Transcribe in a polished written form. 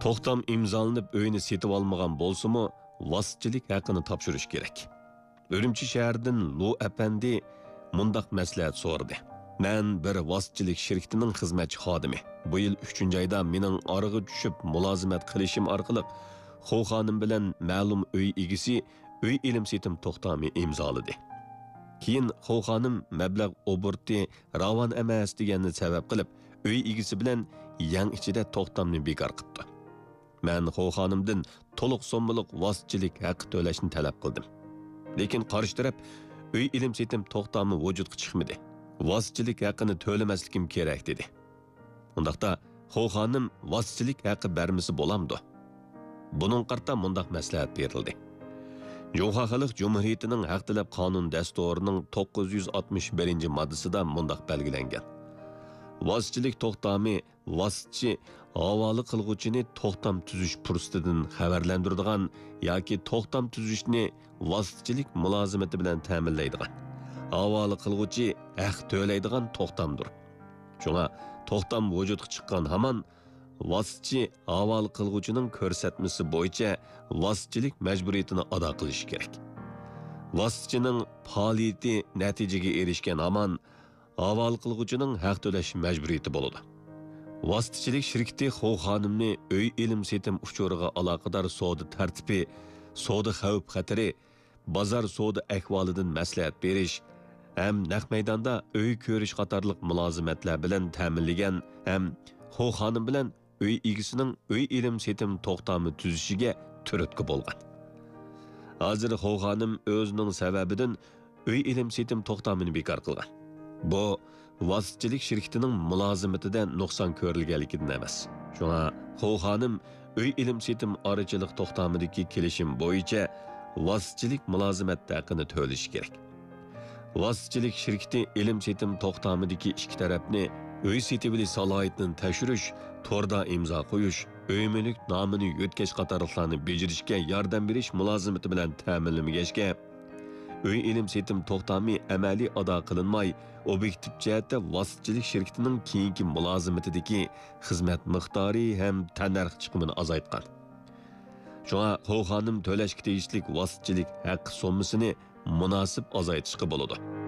To'xtam imzolanib uyini setib olmagan bo'lsa-mu, vasitchilik haqqini topshirish kerak. Urumchi shahridan Lu apandi mundaq maslahat so'radi. Men bir vasitchilik shirkatining xizmatchi xodimi. Bu yil 3-oyda mening orig'i tushib mulozimat qilishim orqali Xo xonim bilan ma'lum uy egisi uy ilm setim to'xtami imzoladi. Keyin Xo xonim mablag' oburti ravon emas deganni sabab qilib, uy egisi bilan yang ichida to'xtamni bekor qildi. Men Xo xonimdan to'liq so'mliq vasitchilik haqqi to'lashni talab qildim. Lekin qarshi taraf uy ilm setim to'xtami vujudga chiqmadi. Vasitchilik haqqini to'lamasligim kerak dedi. Undaqda Xo xonim vasitchilik haqqi bermisi bo'lamdi. Bunun qarta mundaq maslahat berildi. Jo'xa Xalq Cumhuriyetining haq talab qonun dasturining 961-moddasida mundaq belgilangan. Vasitchilik to'xtami vasitchi havoli qilguvchini to'xtam tuzish fursatidan xabarlantiradigan yoki to'xtam tuzishni vasitchilik mulozimati bilan ta'minlaydigan. Havoli qilguvchi haq to'laydigan to'xtamdir. Shunga to'xtam vujudga chiqqan hamon vasitchi havoli qilguvchining ko'rsatmasi bo'yicha vasitchilik majburiyatini ado qilishi kerak. Vasitchining faoliyati natijaga erishgan hamon havoli qilguvchining haq to'lash majburiyati bo'ladi. Vasitchilik shirkati Xo xonimni uy ilm setim uchuriga aloqador savdo tartibi, savdo xavf xatari, bozor savdo ahvolidan maslahat berish, ham naq maydonda uy ko'rish qatorliq mulozimatlar bilan ta'minlagan, ham Xo xonim bilan uy egisining uy ilm setim to'xtami tuzishiga turtki bo'lgan. Hozir Xo xonim o'zining sababidan uy ilm setim to'xtamini bekor qilgan. Bu vasitchilik shirkatining mulozimatida nuqson ko'rilganligidan emas. Shunga Xo xonim uy ilm setim orachilik to'xtamidagi kelishim bo'yicha vasitchilik mulozimat haqqini to'lashi kerak. Vasitchilik shirkati ilm setim to'xtamidagi ikki tarafni uy setibili salohiyatini tashirish, torda imzo qo'yish, uy mulk nomini yo'tkash qatorliqlarni bejirishga yordam berish mulozimati bilan ta'minlanmagachga uy ilm setim to'xtami amaliy ado qilinmay, obyektiv jihatda vasitchilik shirkatining keyingi mulozimatidagi xizmat miqdori ham tanarx chiqimini azaytgan. Shunga Xo xonim to'lashga tegishli vasitchilik haqqi sommasini munosib azaytishga bo'ladi.